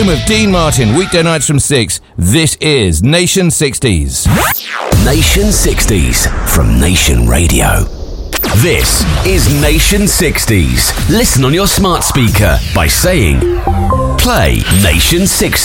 home of Dean Martin, weekday nights from 6. This is Nation 60s. Nation 60s from Nation Radio. This is Nation 60s. Listen on your smart speaker by saying, play Nation 60s.